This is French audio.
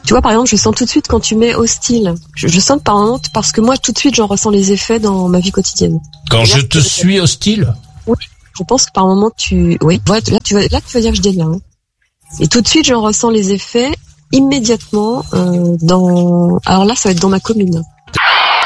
Tu vois, par exemple, je sens tout de suite quand tu mets hostile. Je sens que par moment, parce que moi, tout de suite, j'en ressens les effets dans ma vie quotidienne. Quand je te suis hostile? Oui. Je pense que par moment, oui, là, tu vas dire que je délire, hein. Et tout de suite, j'en ressens les effets immédiatement, alors là, ça va être dans ma commune.